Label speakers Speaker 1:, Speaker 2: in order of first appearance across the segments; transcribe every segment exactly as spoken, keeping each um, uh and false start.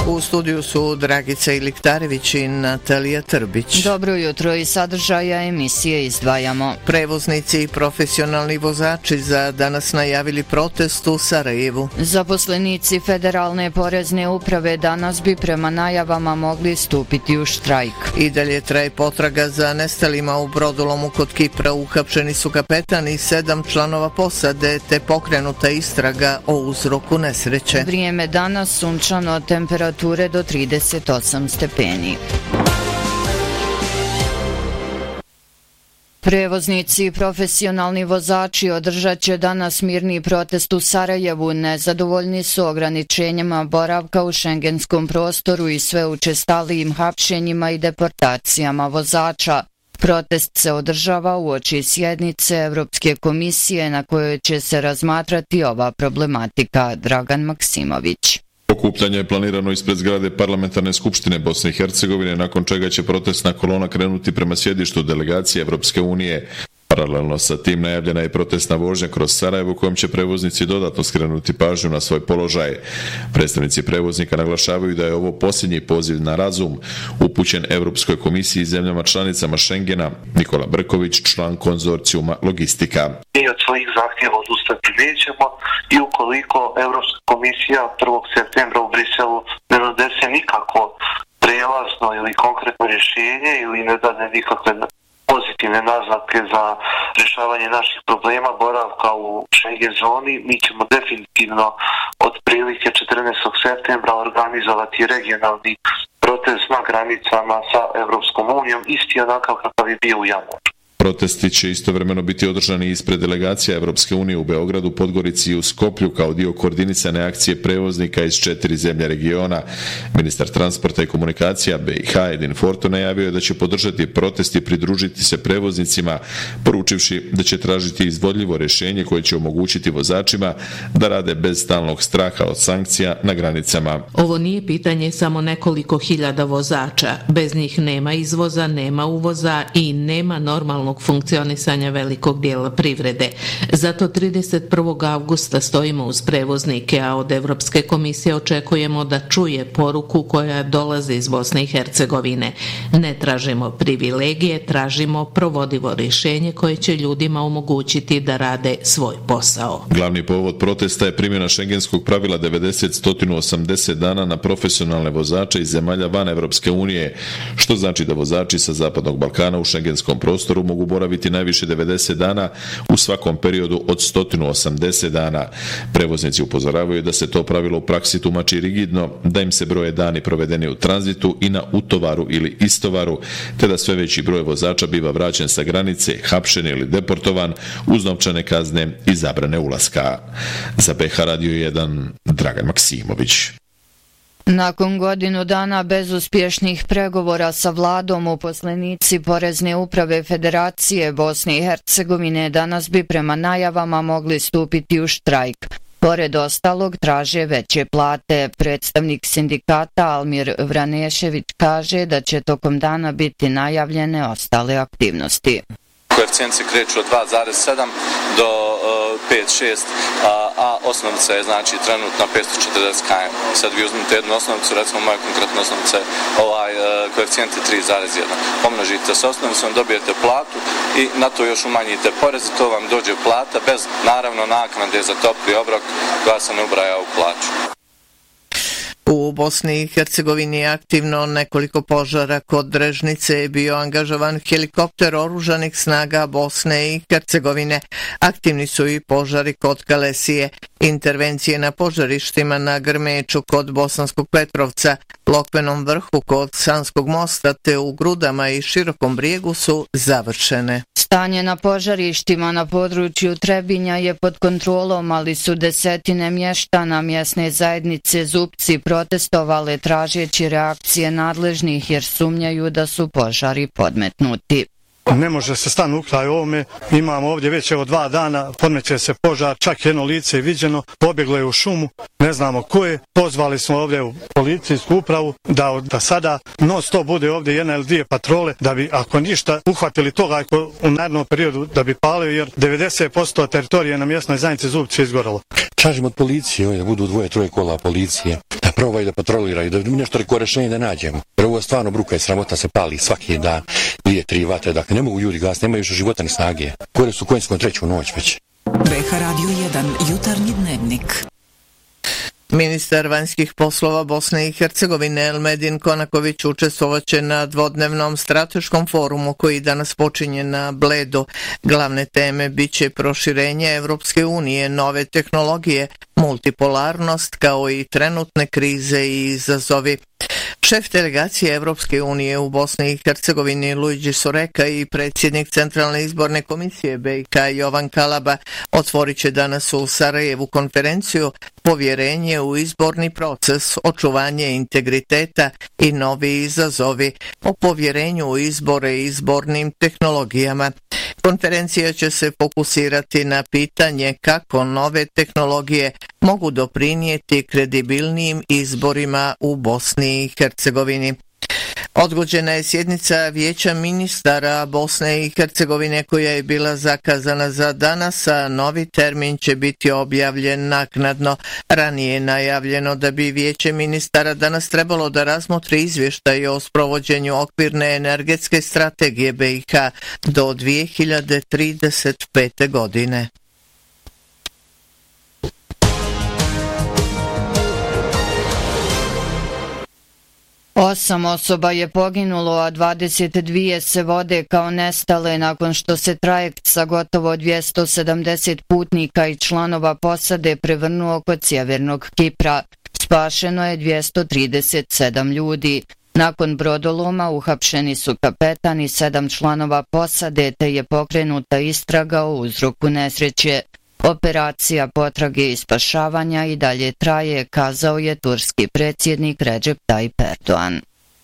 Speaker 1: U studiju su Dragica Iliktarević i Natalija Trbić.
Speaker 2: Dobro jutro, i sadržaja emisije izdvajamo.
Speaker 1: Prevoznici i profesionalni vozači za danas najavili protest u Sarajevu.
Speaker 2: Zaposlenici Federalne porezne uprave danas bi prema najavama mogli stupiti u štrajk.
Speaker 1: I dalje traje potraga za nestalima u brodolomu kod Kipra. Uhapšeni su kapetan i sedam članova posade, te pokrenuta istraga o uzroku nesreće.
Speaker 2: Vrijeme danas sunčano, temperatura do trideset osam stepeni. Prevoznici i profesionalni vozači održat će danas mirni protest u Sarajevu. Nezadovoljni su ograničenjima boravka u šengenskom prostoru i sve učestalijim hapšenjima i deportacijama vozača. Protest se održava uoči sjednice Evropske komisije na kojoj će se razmatrati ova problematika. Dragan Maksimović.
Speaker 3: Okupljanje je planirano ispred zgrade Parlamentarne skupštine Bosne i Hercegovine, nakon čega će protestna kolona krenuti prema sjedištu delegacije Evropske unije. Paralelno sa tim najavljena je protestna vožnja kroz Sarajevo, kojom će prevoznici dodatno skrenuti pažnju na svoj položaj. Predstavnici prevoznika naglašavaju da je ovo posljednji poziv na razum upućen Evropskoj komisiji i zemljama članicama Schengena. Nikola Brković, član konzorcijuma Logistika.
Speaker 4: Mi od svojih zahtjeva odustati nećemo i ukoliko Evropska komisija prvog septembra u Briselu ne donese nikako prelazno ili konkretno rješenje ili ne dade nikakve pozitivne naznake za rješavanje naših problema boravka u Schengen zoni, mi ćemo definitivno od prilike četrnaestog septembra organizovati regionalni protest na granicama sa Evropskom unijom, isti onakav kakav je bio u januaru.
Speaker 3: Protesti će istovremeno biti održani ispred delegacija Evropske unije u Beogradu, Podgorici i u Skoplju kao dio koordinisane akcije prevoznika iz četiri zemlje regiona. Ministar transporta i komunikacija B i H Edin Forto najavio je da će podržati protest i pridružiti se prevoznicima, poručivši da će tražiti izvodljivo rješenje koje će omogućiti vozačima da rade bez stalnog straha od sankcija na granicama.
Speaker 5: Ovo nije pitanje samo nekoliko hiljada vozača. Bez njih nema izvoza, nema uvoza i nema normalnog funkcionisanja velikog dijela privrede. Zato trideset prvog avgusta stojimo uz prevoznike, a od Evropske komisije očekujemo da čuje poruku koja dolazi iz Bosne i Hercegovine. Ne tražimo privilegije, tražimo provodivo rješenje koje će ljudima omogućiti da rade svoj posao.
Speaker 3: Glavni povod protesta je primjena šengenskog pravila devedeset do osamdeset dana na profesionalne vozače iz zemalja van Evropske unije, što znači da vozači sa Zapadnog Balkana u šengenskom prostoru mogu boraviti najviše devedeset dana u svakom periodu od sto osamdeset dana. Prevoznici upozoravaju da se to pravilo u praksi tumači rigidno, da im se broje dani provedeni u tranzitu i na utovaru ili istovaru, te da sve veći broj vozača biva vraćen sa granice, hapšen ili deportovan uz novčane kazne i zabrane ulaska. Za B H Radio jedan, Dragan Maksimović.
Speaker 2: Nakon godinu dana bezuspješnih pregovora sa vladom, uposlenici Porezne uprave Federacije Bosne i Hercegovine danas bi prema najavama mogli stupiti u štrajk. Pored ostalog, traže veće plate. Predstavnik sindikata Almir Vranešević kaže da će tokom dana biti najavljene ostale aktivnosti.
Speaker 6: Koeficijent se kreću od dva zarez sedam do pet zarez šest, a, a osnovica je znači trenutno petsto četrdeset kilometara. Sad vi uzmite jednu osnovicu, recimo moja konkretna osnovica je ovaj, koeficijent je tri zarez jedan. Pomnožite sa osnovicom, dobijete platu i na to još umanjite porez, to vam dođe plata bez naravno naknade za topli obrok koja se ne ubraja u plaću.
Speaker 1: U Bosni i Hercegovini je aktivno nekoliko požara. Kod Drežnice je bio angažovan helikopter oružanih snaga Bosne i Hercegovine. Aktivni su i požari kod Kalesije. Intervencije na požarištima na Grmeču kod Bosanskog Petrovca, Lokvenom vrhu kod Sanskog mosta te u Grudama i Širokom brijegu su završene.
Speaker 2: Stanje na požarištima na području Trebinja je pod kontrolom, ali su desetine mještana mjesne zajednice Zupci protestovale tražeći reakcije nadležnih jer sumnjaju da su požari podmetnuti.
Speaker 7: Ne može se stanu u kraj ovome, imamo ovdje već evo dva dana, podmeće se požar, čak jedno lice je viđeno, pobjeglo je u šumu, ne znamo ko je, pozvali smo ovdje u policijsku upravu da, da sada non stop bude ovdje jedna ili dvije patrole, da bi ako ništa uhvatili toga ako u narednom periodu da bi palio, jer devedeset posto teritorije na mjesnoj zajednici Zupci je izgoralo.
Speaker 8: Tražimo od policije da budu dvoje, troje kola policije, da da probaju da patroliraju, da nešto reko rešenje da nađemo. Jer ovo stvarno bruka je sramota, se pali svaki dan, dvije, tri vatre, dakle ne mogu ljudi gas, nemaju još života ni snage. Koje su konjskom treću noć već.
Speaker 9: B H Radio jedan, jutarnji dnevnik.
Speaker 1: Ministar vanjskih poslova Bosne i Hercegovine Elmedin Konaković učestvovaće na dvodnevnom strateškom forumu koji danas počinje na Bledu. Glavne teme biće proširenje Evropske unije, nove tehnologije, multipolarnost kao i trenutne krize i izazovi. Šef delegacije Evropske unije u Bosni i Hercegovini Luigi Soreka i predsjednik Centralne izborne komisije B i K Jovan Kalaba otvorit će danas u Sarajevu konferenciju Povjerenje u izborni proces, očuvanje integriteta i novi izazovi o povjerenju u izbore i izbornim tehnologijama. Konferencija će se fokusirati na pitanje kako nove tehnologije mogu doprinijeti kredibilnijim izborima u Bosni i Hercegovini. Odgođena je sjednica Vijeća ministara Bosne i Hercegovine koja je bila zakazana za danas, a novi termin će biti objavljen naknadno. Ranije je najavljeno da bi Vijeće ministara danas trebalo da razmotri izvještaj o sprovođenju okvirne energetske strategije B i K do dvije hiljade trideset pete. godine.
Speaker 2: Osam osoba je poginulo, a dvadeset dvije se vode kao nestale nakon što se trajekt sa gotovo dvjesto sedamdeset putnika i članova posade prevrnuo kod sjevernog Kipra. Spašeno je dvjesto trideset sedam ljudi. Nakon brodoloma uhapšeni su kapetan i sedam članova posade, te je pokrenuta istraga o uzroku nesreće. Operacija potrage i spašavanja i dalje traje, kazao je turski predsjednik Recep Tayyip Erdoğan.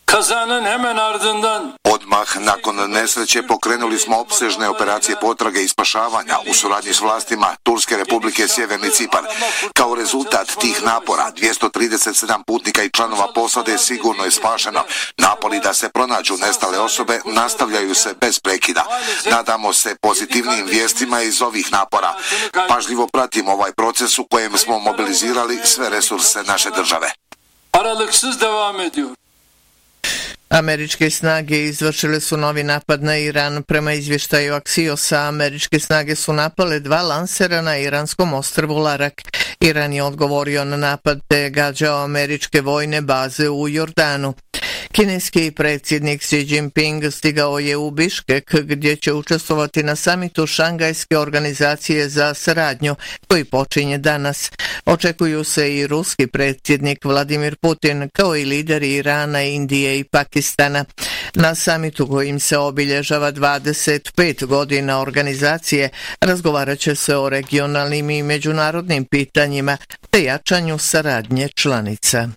Speaker 10: Odmah nakon nesreće pokrenuli smo opsežne operacije potrage i spašavanja u suradnji s vlastima Turske republike Sjeverni Cipar. Kao rezultat tih napora dvjesto trideset sedam putnika i članova posade sigurno je spašeno. Napori da se pronađu nestale osobe nastavljaju se bez prekida. Nadamo se pozitivnim vijestima iz ovih napora. Pažljivo pratimo ovaj proces u kojem smo mobilizirali sve resurse naše države.
Speaker 11: Aralıksız devam ediyor.
Speaker 1: Američke snage izvršile su novi napad na Iran. Prema izvještaju Axios-a, američke snage su napale dva lansera na iranskom ostrvu Larak. Iran je odgovorio na napad te gađao američke vojne baze u Jordanu. Kineski predsjednik Xi Jinping stigao je u Biškek gdje će učestvovati na samitu Šangajske organizacije za saradnju koji počinje danas. Očekuju se i ruski predsjednik Vladimir Putin kao i lideri Irana, Indije i Pakistana. Na samitu kojim se obilježava dvadeset pet godina organizacije razgovarat će se o regionalnim i međunarodnim pitanjima te jačanju saradnje članica.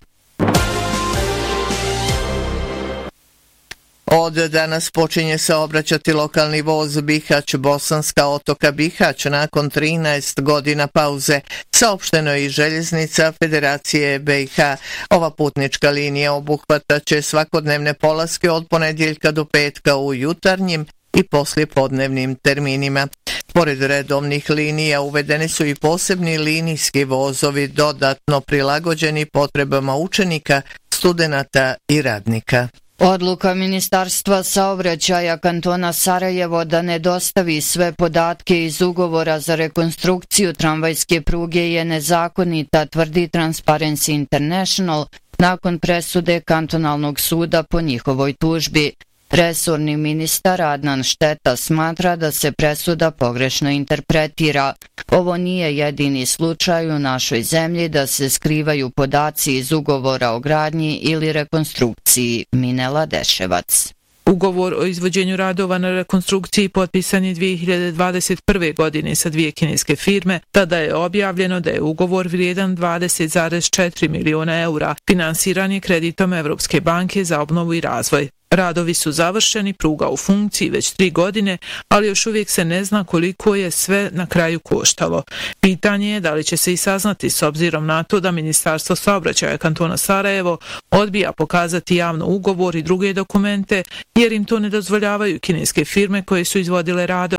Speaker 1: Od danas počinje se obraćati lokalni voz Bihać-Bosanska otoka Bihać nakon trinaest godina pauze. Saopšteno je i željeznica Federacije B i H. Ova putnička linija obuhvatat će svakodnevne polaske od ponedjeljka do petka u jutarnjim i poslijepodnevnim terminima. Pored redovnih linija uvedeni su i posebni linijski vozovi dodatno prilagođeni potrebama učenika, studenata i radnika.
Speaker 2: Odluka Ministarstva saobraćaja kantona Sarajevo da ne dostavi sve podatke iz ugovora za rekonstrukciju tramvajske pruge je nezakonita, tvrdi Transparency International nakon presude kantonalnog suda po njihovoj tužbi. Resorni ministar Adnan Šteta smatra da se presuda pogrešno interpretira. Ovo nije jedini slučaj u našoj zemlji da se skrivaju podaci iz ugovora o gradnji ili rekonstrukciji. Minela Deševac.
Speaker 12: Ugovor o izvođenju radova na rekonstrukciji potpisan je dvije hiljade dvadeset prve. godine sa dvije kineske firme. Tada je objavljeno da je ugovor vrijedan dvadeset zarez četiri miliona eura. Finansiran je kreditom Evropske banke za obnovu i razvoj. Radovi su završeni, pruga u funkciji već tri godine, ali još uvijek se ne zna koliko je sve na kraju koštalo. Pitanje je da li će se i saznati s obzirom na to da Ministarstvo saobraćaja kantona Sarajevo odbija pokazati javno ugovor i druge dokumente jer im to ne dozvoljavaju kineske firme koje su izvodile radove.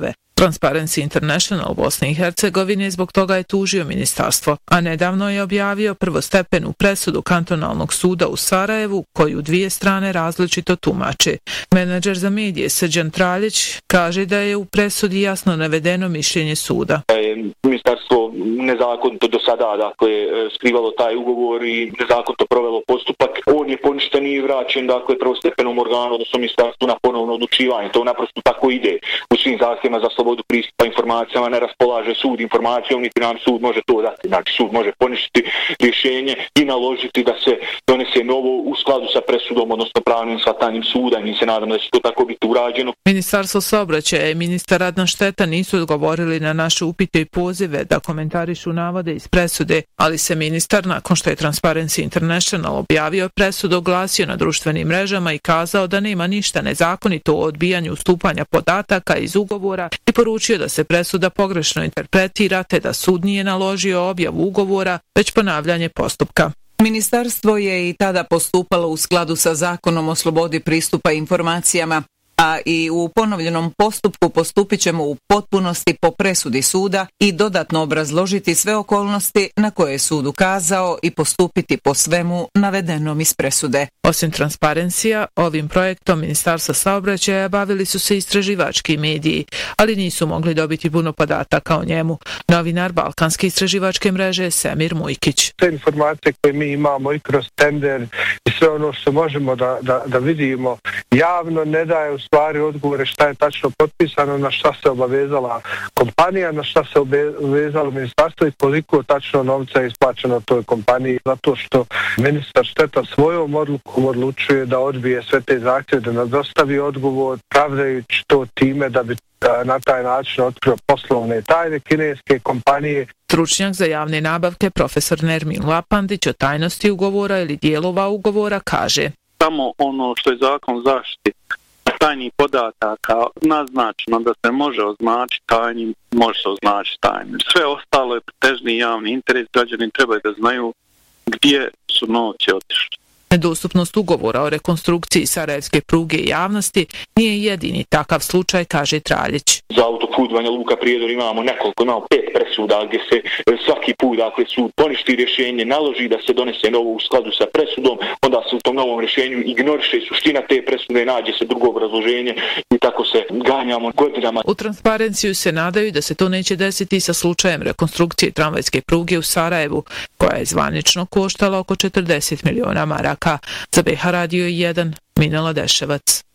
Speaker 12: Transparency International Bosne i Hercegovine zbog toga je tužio ministarstvo, a nedavno je objavio prvostepenu presudu kantonalnog suda u Sarajevu koju dvije strane različito tumače. Menadžer za medije Srđan Traljić kaže da je u presudi jasno navedeno mišljenje suda.
Speaker 13: Ministarstvo nezakonito do sada dakle, skrivalo taj ugovor i nezakonito provelo postupak. On je poništen i vraćen dakle, prvostepenom organu, odnosno ministarstvu na ponovno odlučivanje. To naprosto tako ide. U svim zahtjevima za slobodu pristupa informacijama ne raspolaže sud informacijom, niti nam sud može to dati. Znači sud može poništiti rješenje i naložiti da se donese novo u skladu sa presudom, odnosno pravnim shvatanjem suda. Mi se nadamo da će to tako biti urađeno.
Speaker 12: Ministarstvo saobraćaja i ministar Adnan Šteta nisu odgovorili na naše upite i pozive da komentarišu navode iz presude, ali se ministar, nakon što je Transparency International objavio presudu, oglasio na društvenim mrežama i kazao da nema ništa nezakonito u odbijanju ustupanja podataka iz ugovora i poručio da se presuda pogrešno interpretira te da sud nije naložio objavu ugovora, već ponavljanje postupka.
Speaker 9: Ministarstvo je i tada postupalo u skladu sa zakonom o slobodi pristupa informacijama, a i u ponovljenom postupku postupit ćemo u potpunosti po presudi suda i dodatno obrazložiti sve okolnosti na koje je sud ukazao i postupiti po svemu navedenom iz presude.
Speaker 12: Osim Transparencija, ovim projektom Ministarstva saobraćaja bavili su se istraživački mediji, ali nisu mogli dobiti puno podataka o njemu. Novinar Balkanske istraživačke mreže Semir Mujkić.
Speaker 14: Te informacije koje mi imamo i kroz tender i sve ono što možemo da, da, da vidimo javno ne daje u stvari odgovore šta je tačno potpisano, na šta se obavezala kompanija, na šta se obavezalo ministarstvo i koliko tačno novca je isplaćeno toj kompaniji, zato što ministar Šteta svojom odlukom odlučuje da odbije sve te zahtjeve, da ne dostavi odgovor, pravdajući to time da bi na taj način otkrio poslovne tajne kineske kompanije.
Speaker 12: Stručnjak za javne nabavke profesor Nermin Lapandić o tajnosti ugovora ili dijelova ugovora kaže:
Speaker 15: samo ono što je zakon zaštiti tajnih podataka naznačeno da se može označiti tajnim, može se označiti tajnim. Sve ostalo je pretežni javni interes, građani trebaju da znaju gdje su novci otišli.
Speaker 12: Nedostupnost ugovora o rekonstrukciji sarajevske pruge i javnosti nije jedini takav slučaj, kaže Traljić.
Speaker 13: Za autoput Banja Luka Prijedor imamo nekoliko, imamo pet presuda gdje se svaki put dakle, sud poništi rješenje, naloži da se donese novo u skladu sa presudom, onda se u tom novom rješenju ignoriše suština te presude, nađe se drugo obrazloženje i tako se ganjamo godinama.
Speaker 12: U Transparenciju se nadaju da se to neće desiti sa slučajem rekonstrukcije tramvajske pruge u Sarajevu, koja je zvanično koštala oko četrdeset miliona maraka. Za B H Radio jedan, Minela Deševac.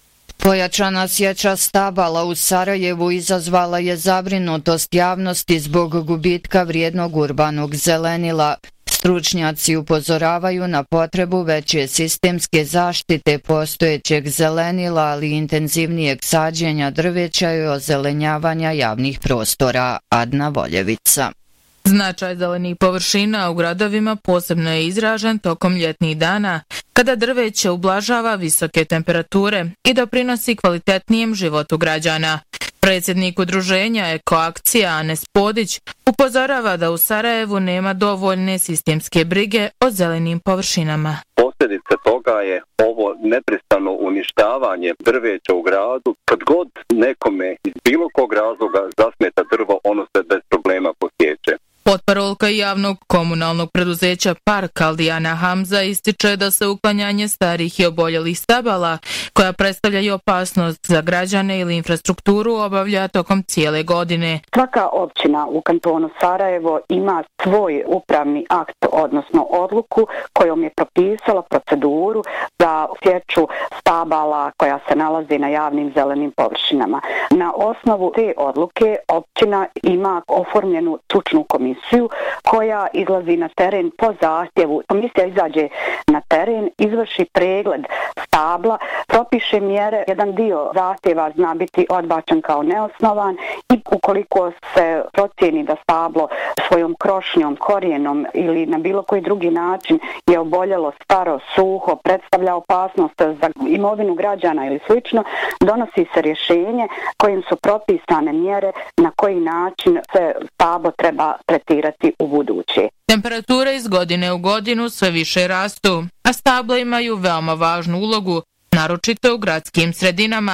Speaker 2: Pojačana sjeća stabala u Sarajevu izazvala je zabrinutost javnosti zbog gubitka vrijednog urbanog zelenila. Stručnjaci upozoravaju na potrebu veće sistemske zaštite postojećeg zelenila, ali intenzivnijeg sađenja drveća i ozelenjavanja javnih prostora. Adna Voljevica.
Speaker 16: Značaj zelenih površina u gradovima posebno je izražen tokom ljetnih dana, kada drveće ublažava visoke temperature i doprinosi kvalitetnijem životu građana. Predsjednik udruženja Ekoakcija Anes Podić upozorava da u Sarajevu nema dovoljne sistemske brige o zelenim površinama.
Speaker 17: Posljedica toga je ovo neprestano uništavanje drveća u gradu. Kad god nekome iz bilo kog razloga zasmeta drvo, ono se bez problema posjeće.
Speaker 16: Potparolka javnog komunalnog preduzeća Park Aldijana Hamza ističe da se uklanjanje starih i oboljelih stabala, koja predstavljaju opasnost za građane ili infrastrukturu, obavlja tokom cijele godine.
Speaker 18: Svaka općina u kantonu Sarajevo ima svoj upravni akt, odnosno odluku kojom je propisala proceduru za sječu stabala koja se nalazi na javnim zelenim površinama. Na osnovu te odluke općina ima oformljenu stručnu komisiju koja izlazi na teren po zahtjevu. Komisija izađe na teren, izvrši pregled stabla, propiše mjere. Jedan dio zahtjeva zna biti odbačen kao neosnovan i ukoliko se procijeni da stablo svojom krošnjom, korijenom ili na bilo koji drugi način je oboljelo, staro, suho, predstavlja opasnost za imovinu građana ili slično, donosi se rješenje kojim su propisane mjere na koji način se stablo treba tretirati u buduće.
Speaker 16: Temperature iz godine u godinu sve više rastu, a stabla imaju veoma važnu ulogu, naročito u gradskim sredinama,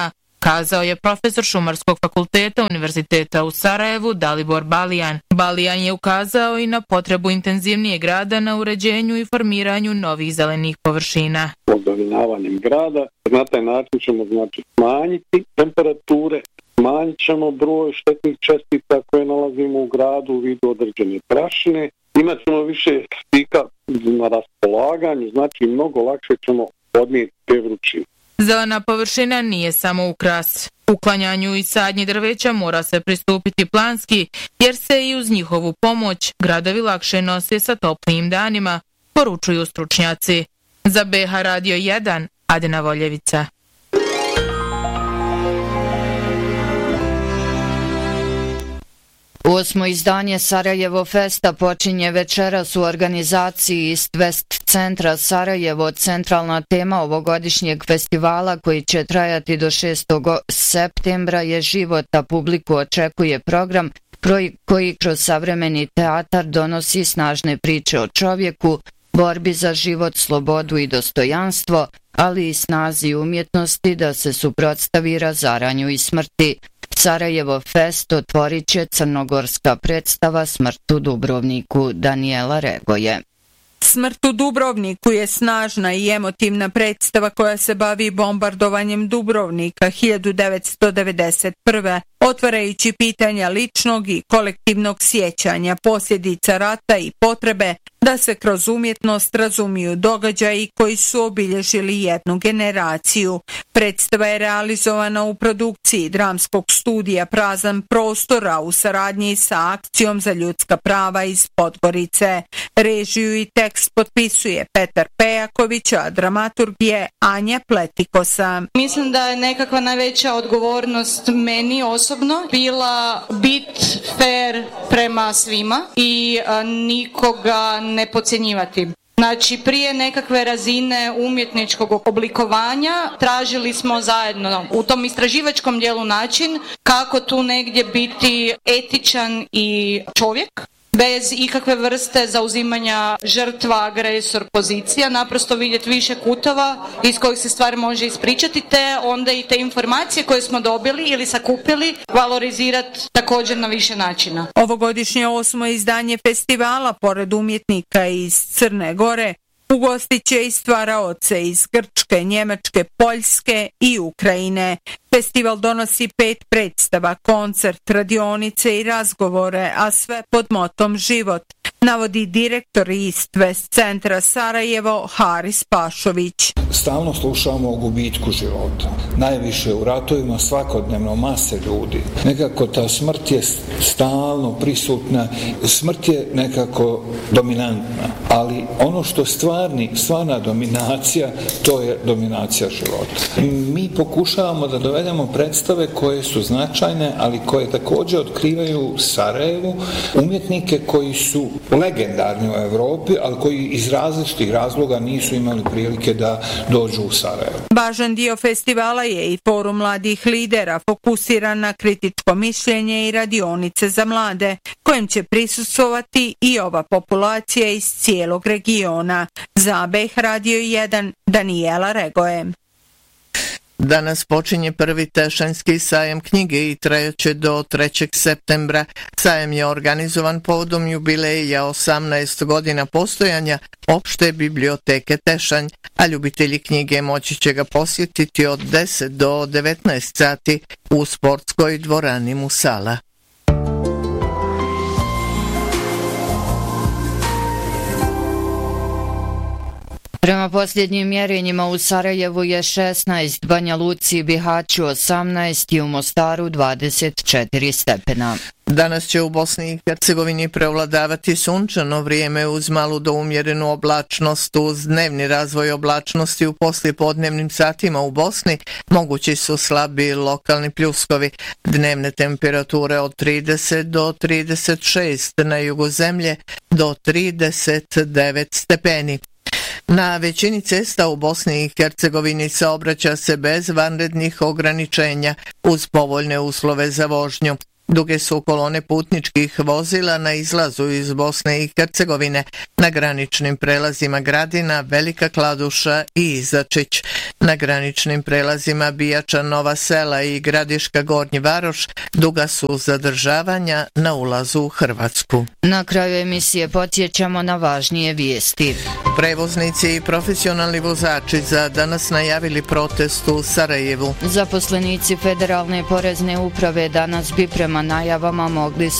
Speaker 16: kazao je profesor Šumarskog fakulteta Univerziteta u Sarajevu Dalibor Balijan. Balijan je ukazao i na potrebu intenzivnijeg rada na uređenju i formiranju novih zelenih površina.
Speaker 19: Ozelenjavanjem grada, na taj način ćemo znači smanjiti temperature, smanjit ćemo broj štetnih čestica koje nalazimo u gradu u vidu određene prašine, imat ćemo više stika na raspolaganju, znači mnogo lakše ćemo podnijeti te vrućine.
Speaker 16: Zelena površina nije samo ukras. Uklanjanju i sadnji drveća mora se pristupiti planski, jer se i uz njihovu pomoć gradovi lakše nose sa toplijim danima, poručuju stručnjaci. Za B H Radio jedan, Adina Voljevica.
Speaker 2: Osmo izdanje Sarajevo Festa počinje večeras u organizaciji East West centra Sarajevo. Centralna tema ovogodišnjeg festivala, koji će trajati do šestog septembra, je život, a publiku očekuje program koji kroz savremeni teatar donosi snažne priče o čovjeku, borbi za život, slobodu i dostojanstvo, ali i snazi umjetnosti da se suprotstavi razaranju i smrti. Sarajevo Fest otvorit će crnogorska predstava Smrt u Dubrovniku Danijela Regoje.
Speaker 20: Smrt u Dubrovniku je snažna i emotivna predstava koja se bavi bombardovanjem Dubrovnika hiljadu devetsto devedeset prve. otvarajući pitanja ličnog i kolektivnog sjećanja, posljedica rata i potrebe da se kroz umjetnost razumiju događaji koji su obilježili jednu generaciju. Predstava je realizovana u produkciji dramskog studija Prazan prostor, a u saradnji sa Akcijom za ljudska prava iz Podgorice. Režiju i tekst potpisuje Petar Pejaković, a dramaturg je Anja Pletikosa.
Speaker 21: Mislim da je nekakva najveća odgovornost meni osobno bila bit fair prema svima i a, nikoga ne podcjenjivati. Znači, prije nekakve razine umjetničkog oblikovanja tražili smo zajedno u tom istraživačkom dijelu način kako tu negdje biti etičan i čovjek, bez ikakve vrste zauzimanja žrtva, agresor, pozicija, naprosto vidjeti više kutova iz kojih se stvar može ispričati, te onda i te informacije koje smo dobili ili sakupili valorizirati također na više načina.
Speaker 20: Ovogodišnje osmo izdanje festivala, pored umjetnika iz Crne Gore, ugostit će i stvaraoce iz Grčke, Njemačke, Poljske i Ukrajine. Festival donosi pet predstava, koncert, radionice i razgovore, a sve pod motom život, navodi direktor East West centra Sarajevo Haris Pašović.
Speaker 22: Stalno slušamo o gubitku života. Najviše u ratovima, svakodnevno mase ljudi. Nekako ta smrt je stalno prisutna. Smrt je nekako dominantna. Ali ono što stvarni, stvarna dominacija, to je dominacija života. Mi pokušavamo da dovedemo predstave koje su značajne, ali koje također otkrivaju Sarajevu, umjetnike koji su legendarni u Evropi, ali koji iz različitih razloga nisu imali prilike da dođu u Sarajevo.
Speaker 20: Važan dio festivala je i forum mladih lidera, fokusiran na kritičko mišljenje i radionice za mlade, kojem će prisustvovati i ova populacija iz cijelog regiona. Za B H Radio jedan, Danijela Regoje.
Speaker 1: Danas počinje prvi Tešanjski sajam knjige i trajaće do trećeg septembra. Sajam je organizovan povodom jubileja osamnaest godina postojanja Opšte biblioteke Tešanj, a ljubitelji knjige moći će ga posjetiti od deset do devetnaest sati u sportskoj dvorani Musala.
Speaker 2: Prema posljednjim mjerenjima u Sarajevu je šesnaest, Banja Luci i Bihaću osamnaest i u Mostaru dvadeset četiri stepena.
Speaker 1: Danas će u Bosni i Hercegovini prevladavati sunčano vrijeme uz malu do umjerenu oblačnost. Uz dnevni razvoj oblačnosti u poslijepodnevnim satima u Bosni mogući su slabi lokalni pljuskovi. Dnevne temperature od trideset do trideset šest, na jugu zemlje do trideset devet stepeni. Na većini cesta u Bosni i Hercegovini saobraća se bez vanrednih ograničenja uz povoljne uslove za vožnju. Duge su kolone putničkih vozila na izlazu iz Bosne i Hercegovine na graničnim prelazima Gradina, Velika Kladuša i Izačić. Na graničnim prelazima Bijača, Nova Sela i Gradiška Gornji Varoš duga su zadržavanja na ulazu u Hrvatsku.
Speaker 2: Na kraju emisije podsjećamo na važnije vijesti.
Speaker 1: Prevoznici i profesionalni vozači za danas najavili protest u Sarajevu.
Speaker 2: Zaposlenici Federalne porezne uprave danas bi prema najavama mogli